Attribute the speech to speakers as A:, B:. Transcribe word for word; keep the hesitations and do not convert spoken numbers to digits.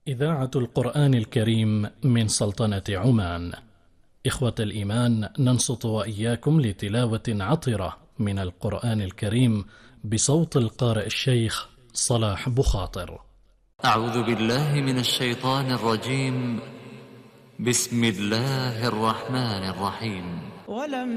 A: إذاعة القرآن الكريم من سلطنة عمان. إخوة الإيمان، ننصت وإياكم لتلاوة عطرة من القرآن الكريم بصوت القارئ الشيخ صلاح بخاطر.
B: أعوذ بالله من الشيطان الرجيم. بسم الله الرحمن الرحيم. ولم